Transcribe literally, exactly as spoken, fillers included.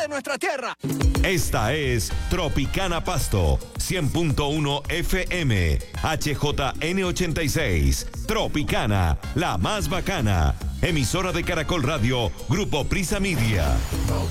de nuestra tierra. Esta es Tropicana Pasto, cien punto uno F M, H J N ochenta y seis. Tropicana, la más bacana. Emisora de Caracol Radio, Grupo Prisa Media.